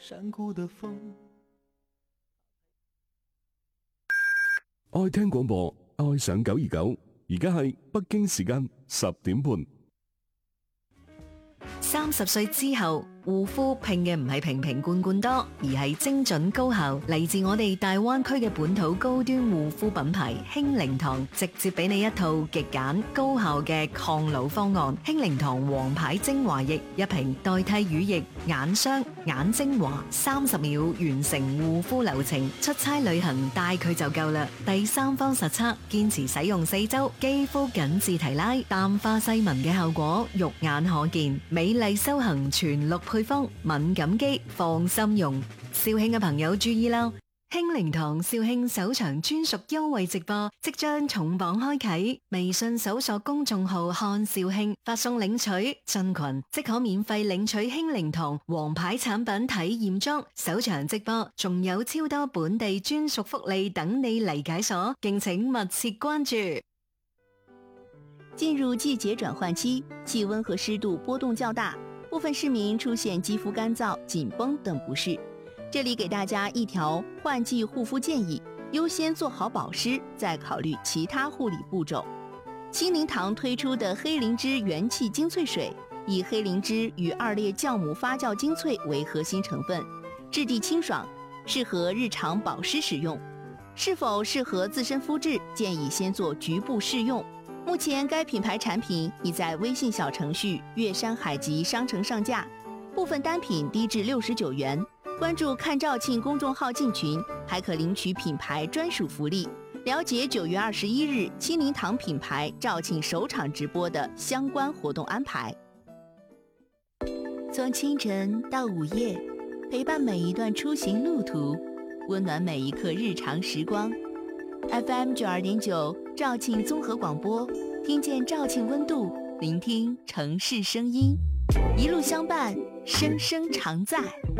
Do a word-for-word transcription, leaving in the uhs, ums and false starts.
山谷的風。 愛聽廣播，愛上九二九，而家係北京時間十點半。 三十歲之後，護膚拼嘅唔係瓶瓶罐罐多，而係精準高效。嚟自我哋大灣區嘅本土高端護膚品牌興靈堂，直接俾你一套極簡高效嘅抗老方案。興靈堂王牌精華液一瓶代替乳液、眼霜、眼精華，三十秒完成護膚流程。出差旅行帶佢就夠啦。第三方實測，堅持使用四周，肌膚緊緻提拉，淡化細紋嘅效果肉眼可見。美麗修行全綠配方，敏感肌放心用。肇慶嘅朋友注意啦，興靈堂肇慶首場專屬優惠直播即將重磅開啟，微信搜索公眾號看肇慶，發送領取進群即可免費領取興靈堂王牌產品體驗裝。首場直播仲有超多本地專屬福利等你嚟解鎖，敬請密切關注。 進入季節轉換期，氣溫和濕度波動較大，部分市民出現肌膚乾燥、緊繃等不適。這裏給大家一條換季護膚建議，優先做好保濕，再考慮其他護理步驟。興靈堂推出的黑靈芝元氣精粹水，以黑靈芝與二裂酵母發酵精粹為核心成分，質地清爽，適合日常保濕使用。是否適合自身膚質，建議先做局部試用。目前該品牌產品已在微信小程序粵山海集商城上架，部分單品低至六十九元。關注看肇慶公眾號進群，還可領取品牌專屬福利。了解九月二十一日興靈堂品牌肇慶首場直播的相關活動安排。從清晨到午夜，陪伴每一段出行路途，溫暖每一刻日常時光。F M 九二點九肇慶綜合廣播，聽見肇慶溫度，聆聽城市聲音，一路相伴，聲聲常在。